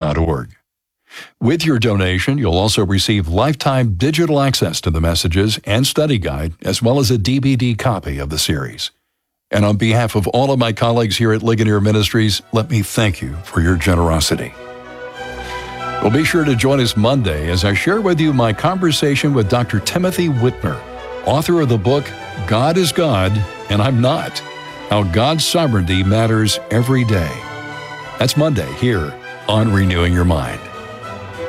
ligonier.org. With your donation, you'll also receive lifetime digital access to the messages and study guide, as well as a DVD copy of the series. And on behalf of all of my colleagues here at Ligonier Ministries, let me thank you for your generosity. Well, be sure to join us Monday as I share with you my conversation with Dr. Timothy Whitmer, author of the book, God is God and I'm Not, How God's Sovereignty Matters Every Day. That's Monday here on Renewing Your Mind.